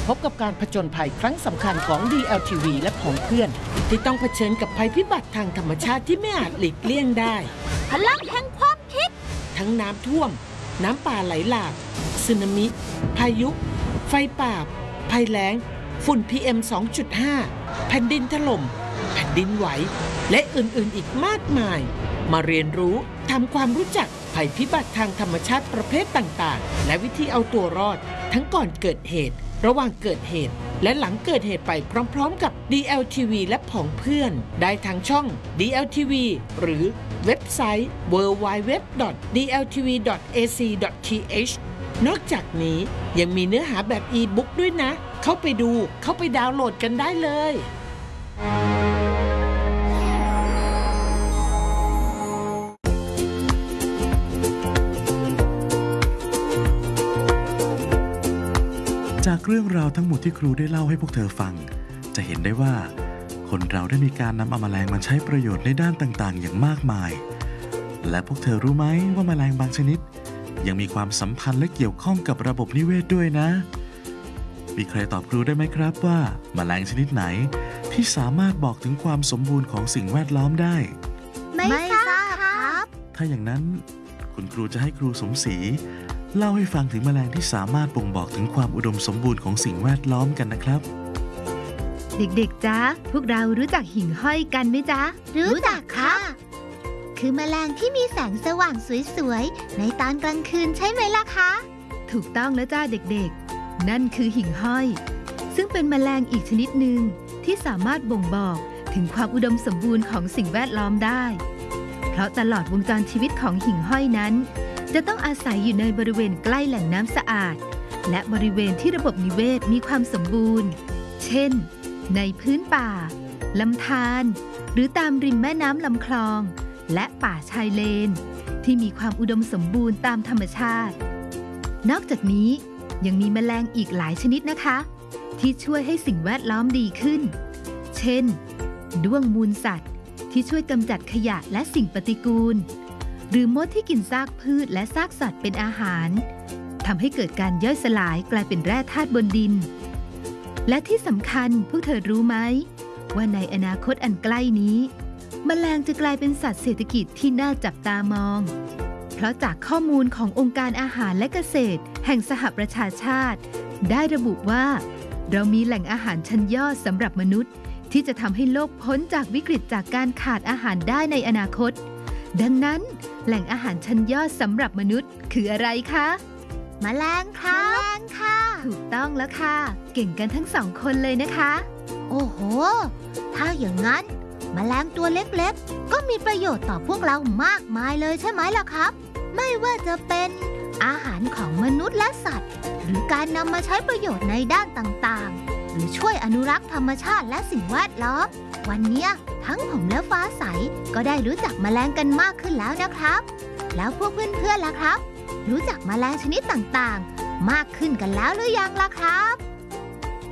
พบกับการผจญภัยครั้งสำคัญของ DLTV และผองเพื่อนที่ต้องเผชิญกับภัยพิบัติทางธรรมชาติที่ไม่อาจหลีกเลี่ยงได้พลังแห่งความคิดทั้งน้ำท่วมน้ำป่าไหลหลากสึนามิพายุไฟป่าภัยแล้งฝุ่น PM 2.5 แผ่นดินถล่มแผ่นดินไหวและอื่นๆอีกมากมายมาเรียนรู้ทำความรู้จักภัยพิบัติทางธรรมชาติประเภทต่างๆและวิธีเอาตัวรอดทั้งก่อนเกิดเหตุระหว่างเกิดเหตุและหลังเกิดเหตุไปพร้อมๆกับ DLTV และผองเพื่อนได้ทางช่อง DLTV หรือเว็บไซต์ www.dltv.ac.th นอกจากนี้ยังมีเนื้อหาแบบอีบุ๊กด้วยนะเข้าไปดูเข้าไปดาวน์โหลดกันได้เลยจากเรื่องราวทั้งหมดที่ครูได้เล่าให้พวกเธอฟังจะเห็นได้ว่าคนเราได้มีการนำเอาแมลงมาใช้ประโยชน์ในด้านต่างๆอย่างมากมายและพวกเธอรู้ไหมว่าแมลงบางชนิดยังมีความสัมพันธ์และเกี่ยวข้องกับระบบนิเวศด้วยนะมีใครตอบครูได้ไหมครับว่าแมลงชนิดไหนที่สามารถบอกถึงความสมบูรณ์ของสิ่งแวดล้อมได้ไม่ทราบครับถ้าอย่างนั้นคุณครูจะให้ครูสมศรีเล่าให้ฟังถึงแมลงที่สามารถบ่งบอกถึงความอุดมสมบูรณ์ของสิ่งแวดล้อมกันนะครับเด็กๆจ๊ะพวกเรารู้จักหิ่งห้อยกันไหมจ๊ะรู้จักค่ะคือแมลงที่มีแสงสว่างสวยๆในตอนกลางคืนใช่ไหมล่ะคะถูกต้องแล้วจ้าเด็กๆนั่นคือหิ่งห้อยซึ่งเป็นแมลงอีกชนิดหนึ่งที่สามารถบ่งบอกถึงความอุดมสมบูรณ์ของสิ่งแวดล้อมได้เพราะตลอดวงจรชีวิตของหิ่งห้อยนั้นจะต้องอาศัยอยู่ในบริเวณใกล้แหล่งน้ำสะอาดและบริเวณที่ระบบนิเวศมีความสมบูรณ์เช่นในพื้นป่าลำธารหรือตามริมแม่น้ำลำคลองและป่าชายเลนที่มีความอุดมสมบูรณ์ตามธรรมชาตินอกจากนี้ยังมีแมลงอีกหลายชนิดนะคะที่ช่วยให้สิ่งแวดล้อมดีขึ้นเช่นด้วงมูลสัตว์ที่ช่วยกำจัดขยะและสิ่งปฏิกูลหรือมดที่กินซากพืชและซากสัตว์เป็นอาหารทำให้เกิดการย่อยสลายกลายเป็นแร่ธาตุบนดินและที่สำคัญพวกเธอรู้ไหมว่าในอนาคตอันใกล้นี้แมลงจะกลายเป็นสัตว์เศรษฐกิจที่น่าจับตามองเพราะจากข้อมูลขององค์การอาหารและเกษตรแห่งสหประชาชาติได้ระบุว่าเรามีแหล่งอาหารชั้นยอดสำหรับมนุษย์ที่จะทำให้โลกพ้นจากวิกฤตจากการขาดอาหารได้ในอนาคตดังนั้นแหล่งอาหารชั้นยอดสำหรับมนุษย์คืออะไรคะแมลงครับแมลงค่ะถูกต้องแล้วค่ะเก่งกันทั้งสองคนเลยนะคะโอ้โหถ้าอย่างนั้นแมลงตัวเล็กๆก็มีประโยชน์ต่อพวกเรามากมายเลยใช่ไหมล่ะครับไม่ว่าจะเป็นอาหารของมนุษย์และสัตว์หรือการนำมาใช้ประโยชน์ในด้านต่างๆหรือช่วยอนุรักษ์ธรรมชาติและสิ่งแวดล้อมวันนี้ทั้งผมและฟ้าใสก็ได้รู้จักแมลงกันมากขึ้นแล้วนะครับแล้วพวกเพื่อนๆล่ะครับรู้จักแมลงชนิดต่างๆมากขึ้นกันแล้วหรือยังล่ะครับ